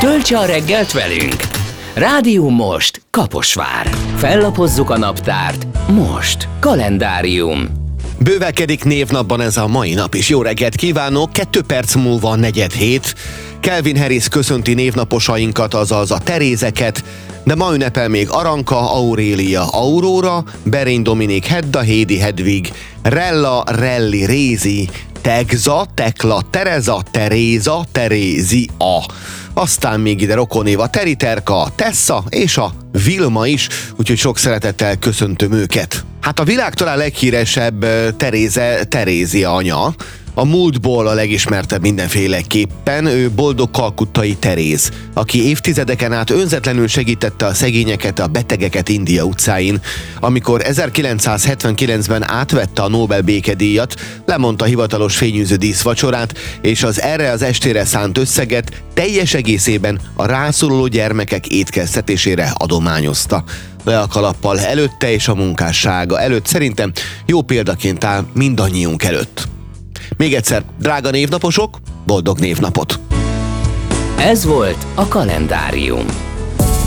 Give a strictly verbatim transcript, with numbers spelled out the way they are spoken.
Töltse a reggelt velünk! Rádió Most Kaposvár. Fellapozzuk a naptárt. Most. Kalendárium. Bővelkedik névnapban ez a mai nap is. Jó reggelt kívánok! Kettő perc múlva negyed hét. Calvin Harris köszönti névnaposainkat, azaz a Terézeket, de ma ünnepel még Aranka, Aurélia, Aurora, Berény Dominik, Hedda, Hédi, Hedvig, Rella, Relli, Rézi, Tegza, Tekla, Tereza, Teréza, Terézia. Aztán még ide rokonév a Teriterka, Tessa és a Vilma is, úgyhogy sok szeretettel köszöntöm őket. Hát a világ talán leghíresebb Teréze, Terézia anya. A múltból a legismertebb mindenféleképpen, ő boldog kalkuttai Teréz, aki évtizedeken át önzetlenül segítette a szegényeket, a betegeket India utcáin. Amikor ezerkilencszázhetvenkilencben átvette a Nobel békedíjat, lemondta hivatalos fényűző díszvacsorát, és az erre az estére szánt összeget teljes egészében a rászoruló gyermekek étkeztetésére adományozta. Le a kalappal előtte és a munkássága előtt szerintem jó példaként áll mindannyiunk előtt. Még egyszer, drága névnaposok, boldog névnapot! Ez volt a Kalendárium.